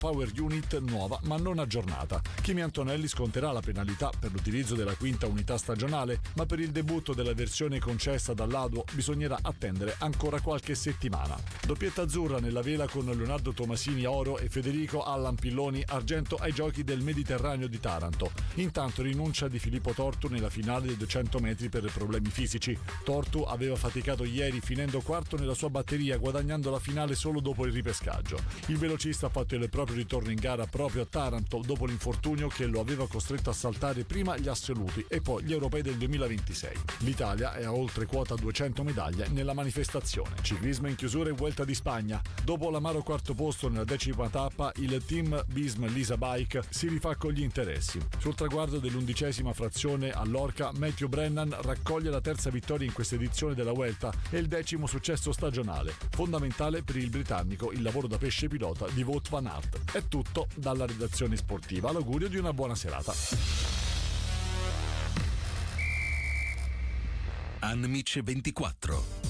Power Unit nuova ma non aggiornata. Kimi Antonelli sconterà la penalità per l'utilizzo della quinta unità stagionale, ma per il debutto della versione concessa dall'ADUO bisognerà attendere ancora qualche settimana. Doppietta azzurra nella vela con Leonardo Tomasini oro e Federico Allan Pilloni argento ai Giochi del Mediterraneo di Taranto. Intanto rinuncia di Filippo Tortu nella finale dei 200 metri per problemi fisici. Tortu aveva faticato ieri finendo quarto nella sua batteria, guadagnando la finale solo dopo il ripescaggio. Il velocista ha fatto il proprio ritorno in gara proprio a Taranto dopo l'infortunio che lo aveva costretto a saltare prima gli assoluti e poi gli europei del 2026. L'Italia è a oltre quota 200 medaglie nella manifestazione. Ciclismo in chiusura e Vuelta di Spagna. Dopo l'amaro quarto posto nella 10ª tappa, il team Bism Lisa Bike si rifà con gli interessi. Sul traguardo dell'11ª frazione a Lorca, Matthew Brennan raccoglie la terza vittoria in questa edizione della Vuelta e il 10° successo stagionale. Fondamentale per il britannico il lavoro da pesce pilota di Wout van Aert. È tutto dalla redazione sportiva. L'augurio di una buona serata. Anmice 24